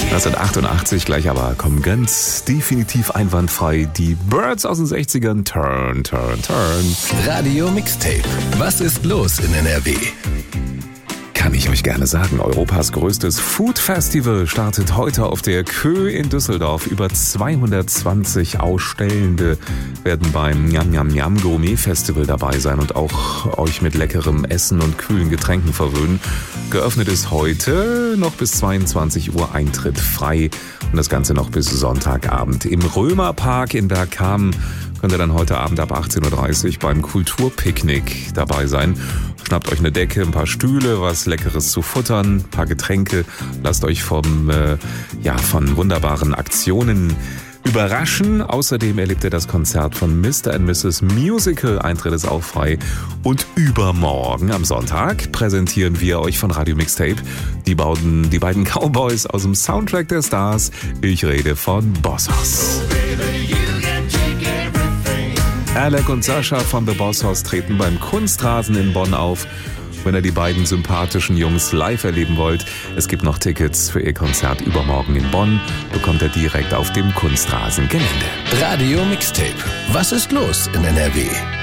1988 gleich, aber kommen ganz definitiv einwandfrei die Birds aus den 60ern. Turn, turn, turn. Radio Mixtape. Was ist los in NRW? Kann ich euch gerne sagen, Europas größtes Food Festival startet heute auf der Kö in Düsseldorf. Über 220 Ausstellende werden beim Njam Njam Njam Gourmet Festival dabei sein und auch euch mit leckerem Essen und kühlen Getränken verwöhnen. Geöffnet ist heute noch bis 22 Uhr, Eintritt frei und das Ganze noch bis Sonntagabend. Im Römerpark in Bergkamen könnt ihr dann heute Abend ab 18.30 Uhr beim Kulturpicknick dabei sein. Schnappt euch eine Decke, ein paar Stühle, was Leckeres zu futtern, ein paar Getränke. Lasst euch von wunderbaren Aktionen überraschen. Außerdem erlebt ihr das Konzert von Mr. & Mrs. Musical. Eintritt ist auch frei. Und übermorgen am Sonntag präsentieren wir euch von Radio Mixtape die beiden Cowboys aus dem Soundtrack der Stars. Ich rede von Boss. Alec und Sascha von The Boss Hoss treten beim Kunstrasen in Bonn auf. Wenn ihr die beiden sympathischen Jungs live erleben wollt, es gibt noch Tickets für ihr Konzert übermorgen in Bonn. Bekommt ihr direkt auf dem Kunstrasengelände. Radio Mixtape. Was ist los in NRW?